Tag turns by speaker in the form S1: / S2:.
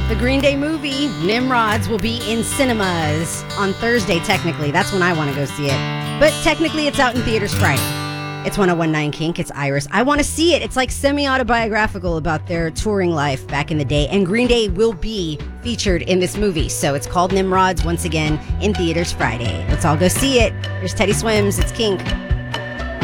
S1: The Green Day movie, Nimrods, will be in cinemas on Thursday, technically. That's when I want to go see it. But technically, it's out in theaters Friday. It's 101.9 Kink. It's Iris. I want to see it. It's like semi-autobiographical about their touring life back in the day. And Green Day will be featured in this movie. So it's called Nimrods, once again, in theaters Friday. Let's all go see it. Here's Teddy Swims. It's Kink.